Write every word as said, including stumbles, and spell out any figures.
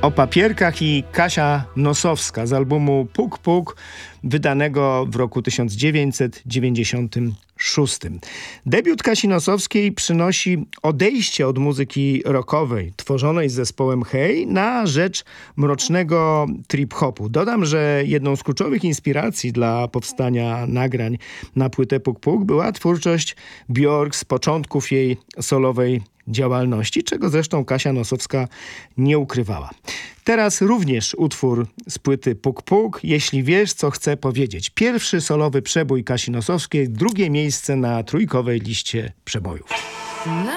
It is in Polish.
O papierkach i Kasia Nosowska z albumu Puk Puk, wydanego w roku tysiąc dziewięćset dziewięćdziesiątym szóstym. Debiut Kasi Nosowskiej przynosi odejście od muzyki rockowej, tworzonej z zespołem Hey, na rzecz mrocznego trip-hopu. Dodam, że jedną z kluczowych inspiracji dla powstania nagrań na płytę Puk Puk była twórczość Björk z początków jej solowej działalności, czego zresztą Kasia Nosowska nie ukrywała. Teraz również utwór z płyty Puk Puk, Jeśli wiesz, co chcę powiedzieć. Pierwszy solowy przebój Kasi Nosowskiej, drugie miejsce na trójkowej liście przebojów.